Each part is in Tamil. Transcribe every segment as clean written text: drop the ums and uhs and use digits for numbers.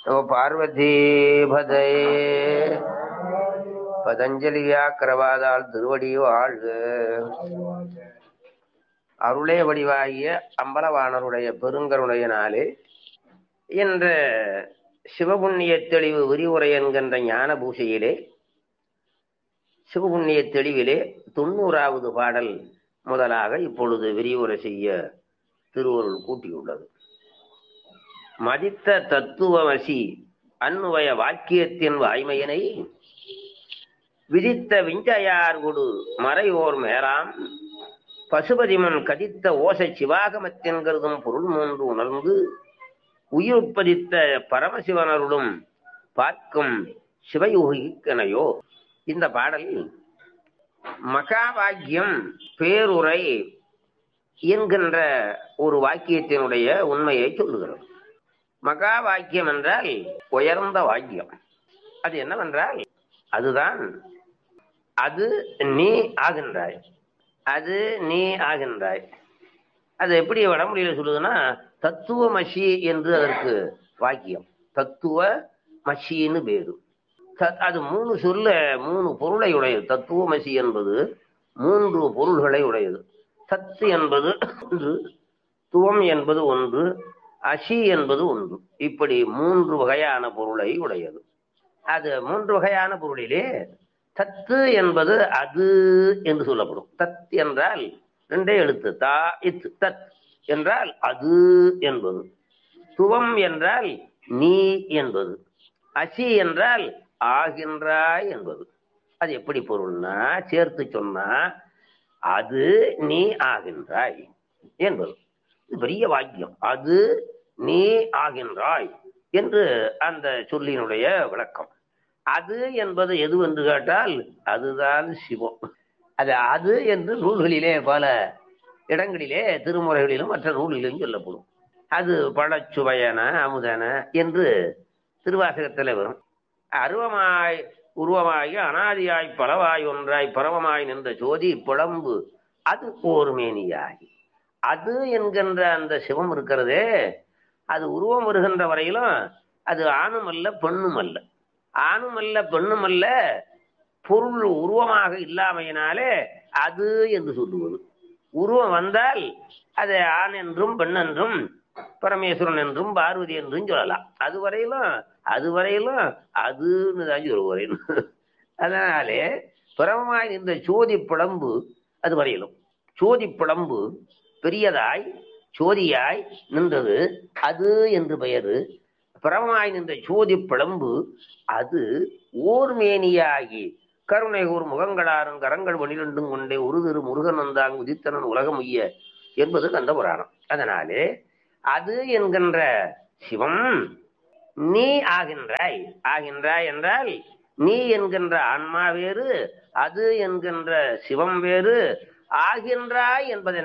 நம பார்வதி பதே. பதஞ்சலியாக்கிரவாதால் திருவடி வாழ்க. அருளே வடிவாகிய அம்பலவாணருடைய பெருங்கருடைய நாளே என்ற சிவபுண்ணிய தெளிவு விரிவுரை என்கின்ற ஞான பூசையிலே சிவபுண்ணிய தெளிவிலே 90வது பாடல் முதலாக இப்பொழுது விரிவுரை செய்ய திருவருள் கூட்டியுள்ளது. மதித்த தத்துவமசி அன்னுவய வாக்கியத்தின் வாய்மையினை விதித்த விஞ்சையார் கொடு மறையோர் மேலாம் பசுபதிமன் கதித்த ஓசை சிவாகமத்தின் கருதும் பொருள் மூன்று உணர்ந்து உயிர்ப்பதித்த பரமசிவனருடும் பார்க்கும் சிவயோகிக்கனையோ. இந்த பாடல் மகா வாக்கியம் பேருரை என்கின்ற ஒரு வாக்கியத்தினுடைய உண்மையை சொல்லுகிறது. மகா வாக்கியம் என்றால் உயர்ந்த வாக்கியம். அது என்னவென்றால் அதுதான் அது நீ ஆகின்றாய், அது நீ ஆகின்றாய். அது எப்படி வடமொழியில சொல்லுதுன்னா தத்துவமசி என்று அதற்கு வாக்கியம். தத்துவ மசின்னு பேரு. அது 3 சொல்ல 3 பொருளை உடையது. தத்துவமசி என்பது 3 பொருள்களை உடையது. தத்து என்பது ஒன்று, துவம் என்பது ஒன்று, அசி என்பது ஒன்று. இப்படி 3 வகையான பொருளை உடையது. அது 3 வகையான பொருளிலே தத்து என்பது அது என்று சொல்லப்படும். தத் என்றால் 2 எழுத்து, தா இத். தத் என்றால் அது என்பது. துவம் என்றால் நீ என்பது. அசி என்றால் ஆகின்றாய் என்பது. அது எப்படி பொருள்னா சேர்த்து சொன்னா அது நீ ஆகின்றாய் என்பது. இது பெரிய வாக்கியம். அது நீ ஆகின்றாய் என்று அந்த சொல்லினுடைய விளக்கம். அது என்பது எது என்று கேட்டால் அதுதான் சிவம். அது என்று நூல்களிலே பல இடங்களிலே திருமுறைகளிலும் மற்ற நூல்களிலும் சொல்லப்படும். அது பழச்சுவையன அமுதன என்று திருவாசகத்தில் வரும். அருவமாய் உருவமாகி அனாதியாய் பலவாய் ஒன்றாய் பரவமாய் நின்ற ஜோதி புலம்பு அது போர்மேனியாகி. அது என்கின்ற அந்த சிவம் இருக்கிறதே, அது உருவம் வருகின்ற வரையிலும் அது ஆணும் அல்ல பெண்ணும் அல்ல. ஆணும் அல்ல பெண்ணும் அல்ல, பொருள் உருவமாக இல்லாமையினாலே அது என்று சொல்லுவது. உருவம் வந்தால் அதை ஆண் என்றும் பெண் என்றும் பரமேஸ்வரன் என்றும் பார்வதி என்றும் சொல்லலாம். அதுவரையிலும் அதுன்னு தான் சொல்லுவேன். அதனாலே பரமமாய் இந்த சோதி பிளம்பு அது வரையிலும் சோதி பிளம்பு பெரியதாய் சோதியாய் நின்றது அது என்று பெயரு. பரமமாய் நின்ற சோதி பிளம்பு அது ஓர்மேனியாகி கருணை கூர் முகங்களாரும் கரங்கள் 12 கொண்டே ஒரு திரு முருகன் வந்தாங்க உதித்தனன் உலகம் உய்ய என்பது கந்த புராணம். அதனாலே அது என்கின்ற சிவம் நீ ஆகின்றாய். ஆகின்றாய் என்றால் நீ என்கின்ற ஆன்மா வேறு, அது என்கின்ற சிவம் வேறு. ஆகின்றாய்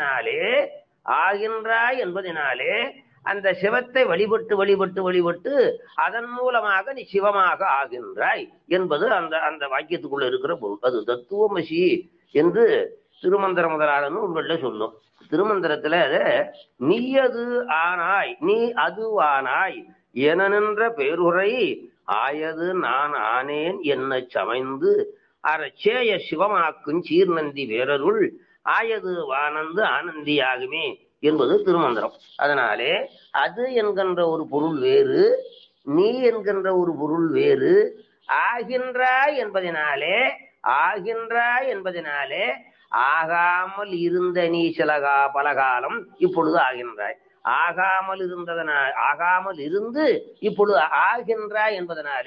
என்பதனாலே அந்த சிவத்தை வழிபட்டு அதன் மூலமாக நீ சிவமாக ஆகின்றாய் என்பது அந்த அந்த வாக்கியத்துக்குள்ள இருக்கிற பொருள். அது தத்துவமசி என்று திருமந்திர முதலான நூல்கள்ல சொல்லும். திருமந்திரத்துல நீ அது ஆனாய், நீ அது ஆனாய் என நின்ற பேருரை ஆயது நான் ஆனேன் என்ன சமைந்து அறச்சேய சிவமாக்கும் சீர்நந்தி வேரருள் ஆயது வானந்து ஆனந்தியாகுமே என்பது திருமந்திரம். அதனாலே அது என்கின்ற ஒரு பொருள் வேறு, நீ என்கின்ற ஒரு பொருள் வேறு. ஆகின்றாய் என்பதனாலே ஆகாமல் இருந்த நீ பலகாலம் இப்பொழுது ஆகின்றாய். ஆகாமல் இருந்து இப்பொழுது ஆகின்றாய்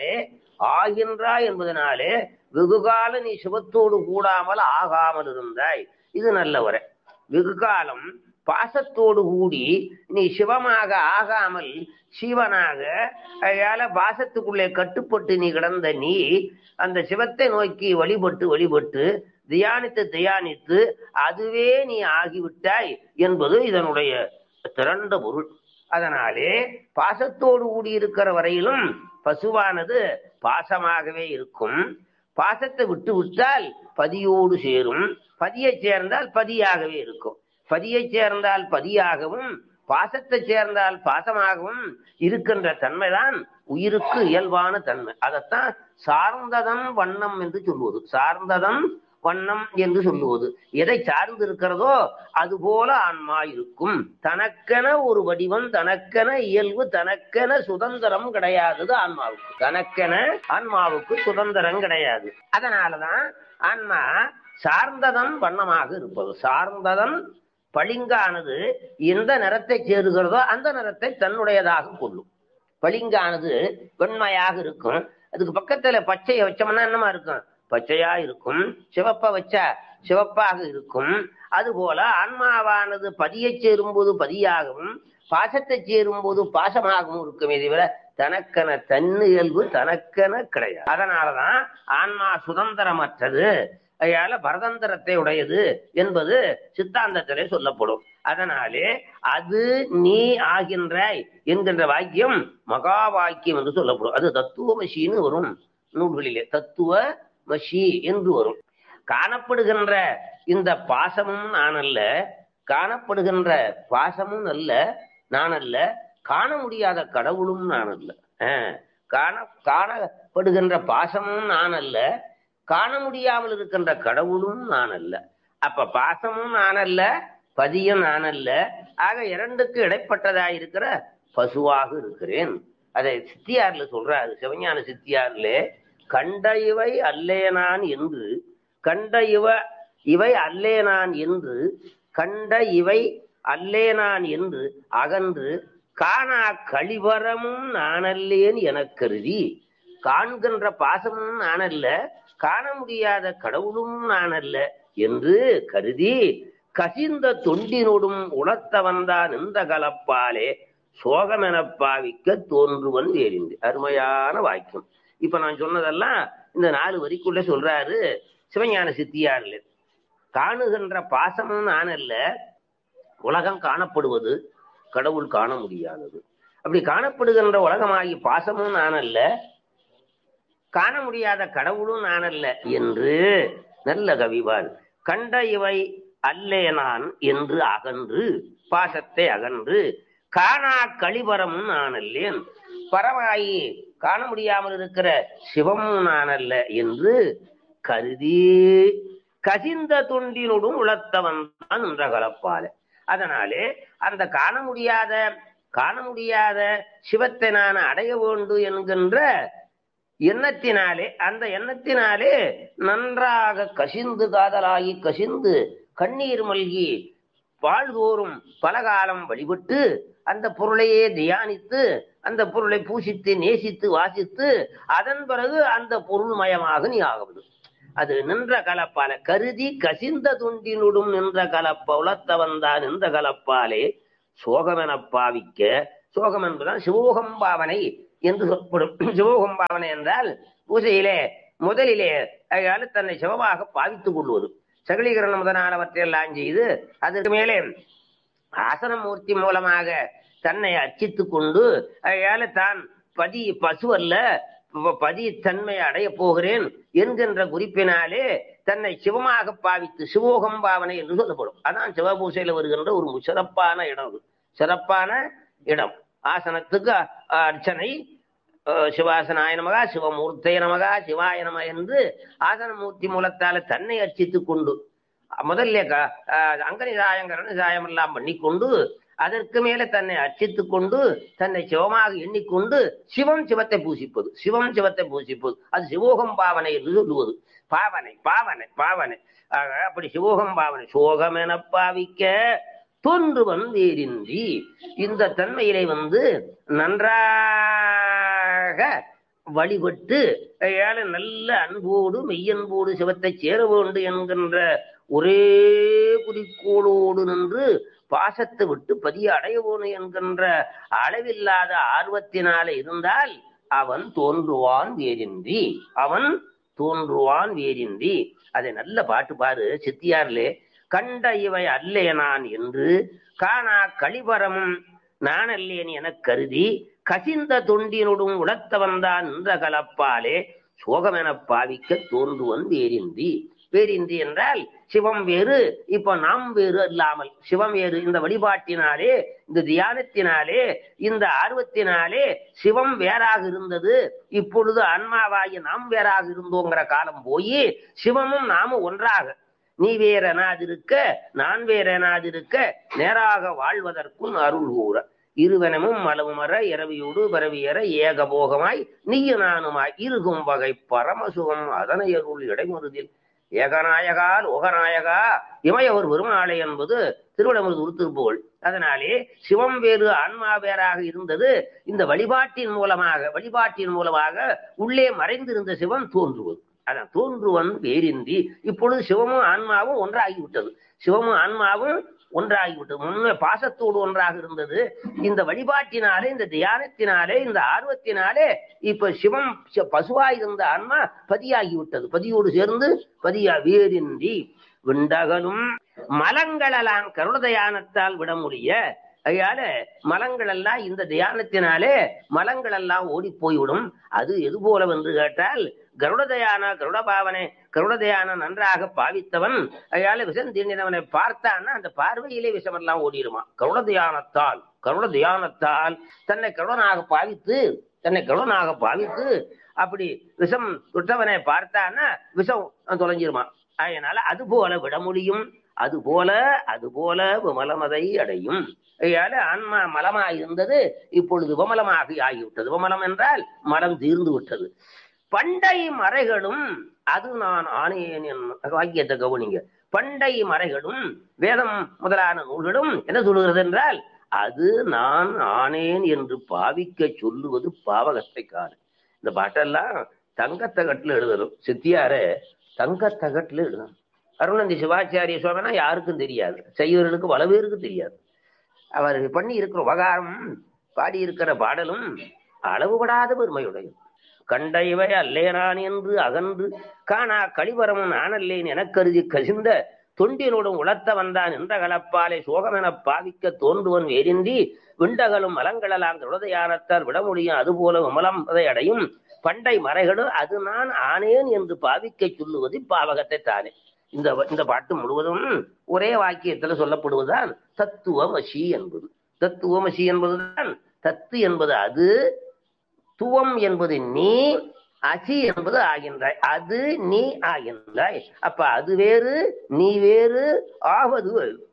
என்பதனாலே வெகுகால நீ சிவத்தோடு கூடாமல் ஆகாமல் இருந்தாய். இது நல்ல உரை. வெகுகாலம் பாசத்தோடு கூடி நீ சிவமாக ஆகாமல் சிவனாக பாசத்துக்குள்ளே கட்டுப்பட்டு நீ கிடந்த நீ அந்த சிவத்தை நோக்கி வழிபட்டு தியானித்து அதுவே நீ ஆகிவிட்டாய் என்பது இதனுடைய திரண்ட பொருள். அதனாலே பாசத்தோடு கூடி இருக்கிற வரையிலும் பசுவானது பாசமாகவே இருக்கும். பாசத்தை விட்டால் பதியோடு சேரும். பதியை சேர்ந்தால் பதியாகவே இருக்கும். பதியை சேர்ந்தால் பதியாகவும் பாசத்தை சேர்ந்தால் பாசமாகவும் இருக்கின்ற தன்மைதான் உயிருக்கு இயல்பான தன்மை. அதைத்தான் சார்ந்ததன் வண்ணம் என்று சொல்லுவது. சார்ந்ததன் வண்ணம் என்று சொல்லுவது எதை சார்ந்து இருக்கிறதோ அது போல ஆன்மா இருக்கும். தனக்கென ஒரு வடிவம், தனக்கென இயல்பு, தனக்கென சுதந்திரம் கிடையாது ஆன்மாவுக்கு. தனக்கென ஆன்மாவுக்கு சுதந்திரம் கிடையாது. அதனாலதான் ஆன்மா சார்ந்ததன் வண்ணமாக இருப்பது. சார்ந்ததன் பளிங்கானது எந்த நிறத்தை சேருகிறதோ அந்த நிறத்தை தன்னுடையதாக கொள்ளும். பளிங்கானது வெண்மையாக இருக்கும், அதுக்கு பக்கத்துல பச்சையை வச்சோம்னா என்னமா இருக்கும்? பச்சையா இருக்கும். சிவப்ப வச்சா சிவப்பாக இருக்கும். அதுபோல ஆன்மாவானது பதியை சேரும்போது பதியாகவும் பாசத்தை சேரும்போது பாசமாகவும் இருக்குமே தவிர தனக்கென தன்னு இயல்பு தனக்கென கிடையாது. அதனாலதான் ஆன்மா சுதந்திரமற்றது, அதனால பரதந்திரத்தை உடையது என்பது சித்தாந்தத்திலே சொல்லப்படும். அதனாலே அது நீ ஆகின்றாய் என்கின்ற வாக்கியம் மகா வாக்கியம் என்று சொல்லப்படும். அது தத்துவமசின்னு வரும் நூல்களிலே, தத்துவ மஷி என்று வரும். காணப்படுகின்ற இந்த பாசமும் நான் அல்ல, காணப்படுகின்ற பாசமும் அல்ல நான் அல்ல, காண முடியாத கடவுளும் நான் அல்ல. காணப்படுகின்ற பாசமும் நான் அல்ல, காண முடியாமல் இருக்கின்ற கடவுளும் நான் அல்ல. அப்ப பாசமும் நான் அல்ல, பதியும் நான் அல்ல. ஆக இரண்டுக்கு இடைப்பட்டதா இருக்கிற பசுவாக இருக்கிறேன். அதை சித்தியார்ல சொல்றாரு, சிவஞான சித்தியார்ல, கண்ட இவை அல்லேனான் என்று, கண்ட இவை அல்லேனான் என்று, கண்ட இவை அல்லேனான் என்று அகன்று காணா கழிவரமும் நானல்லேன் எனக் கருதி. காண்கின்ற பாசமும் நானல்ல, காண முடியாத கடவுளும் நானல்ல என்று கருதி கசிந்த தொண்டினோடும் உணர்த்த வந்தான் இந்த கலப்பாலே சோகமென பாவிக்க தோன்றுவன் வேறின்றி. அருமையான வாக்கியம். இப்ப நான் சொன்னதெல்லாம் இந்த 4 வரிக்குள்ள சொல்றாரு சிவஞான சித்தியார்ல. காணுகின்ற பாசமும் நான் அல்ல, உலகம் காணப்படுவது கடவுள் காண முடியாதது. அப்படி காணப்படுகின்ற உலகமாகி பாசமும் நான் அல்ல, காண முடியாத கடவுளும் நான் அல்ல என்று நல்ல கவிவாள். கண்ட இவை அல்லே நான் என்று அகன்று, பாசத்தை அகன்று, காணா கழிவரமும் நான் அல்லேன், பரவாயி காண முடியாமல் இருக்கிற சிவமும் நான் அல்ல என்று கருதி கசிந்த தொண்டினோடும் உளத்தவன் தான் என்ற கலப்பால. அதனாலே அந்த காண முடியாத சிவத்தை நான் அடைய வேண்டும் என்கின்ற எண்ணத்தினாலே, அந்த எண்ணத்தினாலே நன்றாக கசிந்து காதலாகி கசிந்து கண்ணீர் மல்கி வாழ்தோறும் பலகாலம் வழிபட்டு அந்த பொருளையே தியானித்து அந்த பொருளை பூசித்து நேசித்து வாசித்து அதன் பிறகு அந்த பொருள் மயமாக நீ ஆகுது. அது நின்ற கலப்பால கருதி கசிந்த துண்டினுடும் நின்ற கலப்ப உலத்த வந்தான் இந்த கலப்பாலே சோகமென பாவிக்க. சோகம் என்பதுதான் சிவோகம் பாவனை என்று சொல்லப்படும். சிவோகம் பாவனை என்றால் பூஜையிலே முதலிலே தன்னை சிவமாக பாவித்துக் கொள்வது, சகலீகரணம் முதலானவற்றையெல்லாம் செய்து அதற்கு மேலே ஆசனமூர்த்தி மூலமாக தன்னை அர்ச்சித்துக் கொண்டு தான் பசு அல்ல பதி தன்மை அடைய போகிறேன் என்கின்ற குறிப்பினாலே தன்னை சிவமாக பாவித்து சிவோகம் பாவனை என்று சொல்லப்படும். அதான் சிவபூசையில வருகின்ற ஒரு சிறப்பான இடம். சிறப்பான இடம். ஆசனத்துக்கு அர்ச்சனை, சிவாசனாய நமகா, சிவமூர்த்தைய நமகா, சிவாய நம என்று ஆசனமூர்த்தி மூலத்தால தன்னை அர்ச்சித்துக் கொண்டு முதல்ல அங்கனி சாயம் கரண சாயம் எல்லாம் பண்ணிக்கொண்டு அதற்கு மேல தன்னை அர்ச்சித்துக் கொண்டு தன்னை சிவமாக எண்ணிக்கொண்டு சிவத்தை பூசிப்பது. சிவம் சிவத்தை பூசிப்பது அது சிவோகம் பாவனை என்று சொல்லுவது. பாவனை பாவனை பாவனை. அப்படி சிவோகம் பாவனை சோகம் என பாவிக்க தோன்றுவன் வேறின்றி. இந்த தன்மையிலே நன்றாக வழிபட்டு நல்ல அன்போடு மெய்யன்போடு சிவத்தை சேர வேண்டும் என்கின்ற ஒரே குறிக்கோளோடு நின்று பாசத்தை விட்டு பதிய அடையவோனு என்கின்ற அளவில்லாத ஆர்வத்தினால இருந்தால் அவன் தோன்றுவான் வேறின்றி. அவன் தோன்றுவான் வேறின்றி. அதை நல்ல பாட்டு பாரு சித்தியார்லே. கண்ட இவை அல்லே நான் என்று காணா கழிபரமும் நான் அல்லேன் எனக் கருதி கசிந்த தொண்டினோடும் உளத்த வந்தான் என்ற கலப்பாலே சோகமென பாவிக்க தோன்றுவன் வேறின்றி. வேறின்றி என்றால் சிவம் வேறு, இப்ப நாம் வேறு இல்லாமல் சிவம் வேறு. இந்த வழிபாட்டினாலே, இந்த தியானத்தினாலே, இந்த ஆர்வத்தினாலே சிவம் வேறாக இருந்தது. இப்பொழுது ஆன்மாவாகி நாம் வேறாக இருந்தோங்கிற காலம் போய் சிவமும் நாமும் ஒன்றாக, நீ வேறெனாதிருக்க நான் வேறெனாதிருக்க நேராக வாழ்வதற்கும் அருள் கூற, இருவனமும் மலவுமர இரவியோடு பரவியற ஏகபோகமாய் நீயு நானுமாய் இருக்கும் வகை பரமசுகம் அதனை அருள் இடைமறுதில் ஏகநாயகா லோகநாயகா இமையவர் பெருமாளை என்பது திருவிடமருது உருத்திருப்புகள். அதனாலே சிவம் வேறு ஆன்மா வேறாக இருந்தது. இந்த வழிபாட்டின் மூலமாக உள்ளே மறைந்திருந்த சிவன் தோன்றுவது. அதான் தோன்றுவன் வேறின்றி. இப்பொழுது சிவமும் ஆன்மாவும் ஒன்றாகிவிட்டது. சிவமும் ஆன்மாவும் ஒன்றாகிவிட்டது. முன்ன பாசத்தோடு ஒன்றாக இருந்தது. இந்த வழிபாட்டினாலே, இந்த தியானத்தினாலே, இந்த ஆர்வத்தினாலே இப்ப சிவம் பசுவாய் இருந்த ஆன்மா பதியாகிவிட்டது. பதியோடு சேர்ந்து பதியா வேறின்றி விண்டகலும் மலங்களெல்லாம் கருண தியானத்தால் விட முடிய. அதனால மலங்கள் எல்லாம் இந்த தியானத்தினாலே மலங்கள் எல்லாம் ஓடி போய்விடும். அது எது போல என்று கேட்டால், கருடதயான கருடபாவனை கருடதயான நன்றாக பாவித்தவன் அதனால விஷம் தீண்டினவனை பார்த்தான்னா அந்த பார்வையிலே விஷமெல்லாம் ஓடிடுமா. கருட தியானத்தால் தன்னை கருடனாக பாவித்து அப்படி விஷம் தொட்டவனை பார்த்தான்னா விஷம் தொலைஞ்சிருமா. அதனால அது போல விட முடியும். அது போல விமலமதை அடையும். அதனால ஆன்மா மலமாய் இருந்தது, இப்பொழுது விமலமாக ஆகிவிட்டது. விமலம் என்றால் மலம் தீர்ந்து விட்டது. பண்டை மறைகளும் அது நான் ஆனேன் வாக்கியத்தை கவனிங்க. பண்டை மறைகளும் வேதம் முதலான நூல்களும் என்ன சொல்லுகிறது என்றால், அது நான் ஆனேன் என்று பாவிக்க சொல்லுவது பாவகத்தை காடு. இந்த பாட்டெல்லாம் தங்கத்தகட்டுல எழுதணும். சித்தியார தங்கத்தகட்டுல எழுதணும். அருணந்தி சிவாச்சாரிய சுவாமினா யாருக்கும் தெரியாது, செய்வர்களுக்கு பல பேருக்கு தெரியாது. அவர் பண்ணி இருக்கிற உபகாரம், பாடியிருக்கிற பாடலும் அளவுபடாத பெருமையுடையது. கண்ட இவை அல்லேனான் என்று அகன்று காணா கழிவரமும் நானல்லேன் எனக்கருதி கசிந்த தொண்டினோடும் உளத்த வந்தான் என்ற கலப்பாலை சோகமென பாவிக்க தோன்றுவன் வேறின்றி விண்டகலும் மலங்களெல்லாம் தொடதையானத்தால் விட முடியும். அதுபோல விமலம் அதை அடையும். பண்டை மறைகளும் அது நான் ஆனேன் என்று பாவிக்க சொல்லுவது பாவகத்தை தானே. இந்த பாட்டு முழுவதும் ஒரே வாக்கியத்துல சொல்லப்படுவதுதான் தத்துவமசி என்பது. தத்துவமசி என்பதுதான் தத்து என்பது அது, துவம் என்பது நீ, அசி என்பது ஆகின்றாய். அது நீ ஆகின்றாய். அப்ப அது வேறு நீ வேறு ஆவது.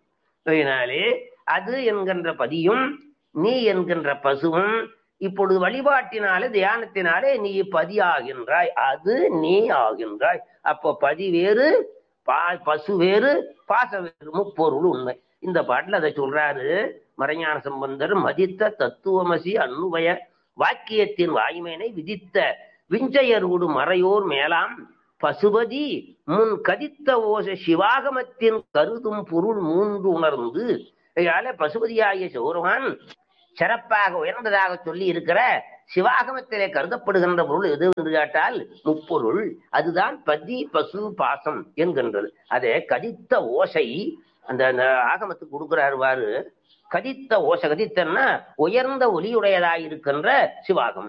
அதனாலே அது என்கின்ற பதியும் நீ என்கின்ற பசுவும் இப்பொழுது வழிபாட்டினாலே தியானத்தினாலே நீ பதி ஆகின்றாய், அது நீ ஆகின்றாய். அப்ப பதி வேறு பசு வேறு பாச வேறு, முப்பொருள் உண்மை. இந்த பாட்டுல அதை சொல்றாரு மறைஞான சம்பந்தர். மதித்த தத்துவமசி அன்னுபய வாக்கியத்தின் வாய்மையினை விதித்த விஞ்சையரோடு மறையோர் மேலாம் பசுபதி முன் கதித்த ஓச சிவாகமத்தின் கருதும் பொருள் மூன்று உணர்ந்து. பசுபதியாகிய சிவருமான் சிறப்பாக உயர்ந்ததாக சொல்லி இருக்கிற சிவாகமத்திலே கருதப்படுகின்ற பொருள் எது என்று கேட்டால் முப்பொருள். அதுதான் பதி பசு பாசம் என்கின்றது. அதே கதித்த ஓசை அந்த ஆகமத்துக்கு கொடுக்கிறாரு. கதித்த ஓசை, கதித்தன்னா உயர்ந்த ஒலியுடையதாயிருக்கின்ற சிவாகம்.